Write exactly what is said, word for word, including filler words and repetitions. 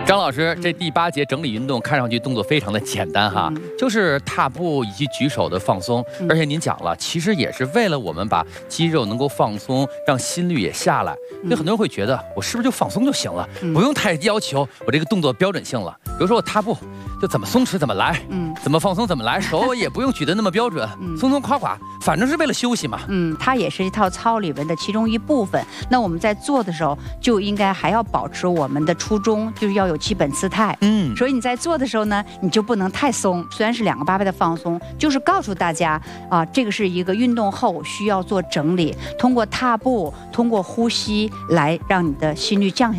张老师，这第八节整理运动看上去动作非常的简单哈，嗯、就是踏步以及举手的放松。嗯、而且您讲了，其实也是为了我们把肌肉能够放松，让心率也下来。所以很多人会觉得，我是不是就放松就行了，嗯、不用太要求我这个动作标准性了。比如说我踏步，就怎么松弛怎么来，嗯，怎么放松怎么来，手也不用举得那么标准，嗯、松松垮垮，反正是为了休息嘛。 嗯，它也是一套操理论的其中一部分。那我们在做的时候，就应该还要保持我们的初衷，就是要有基本姿态。嗯，所以你在做的时候呢，你就不能太松。虽然是两个八拍的放松，就是告诉大家啊，这个是一个运动后需要做整理，通过踏步，通过呼吸来让你的心率降下来。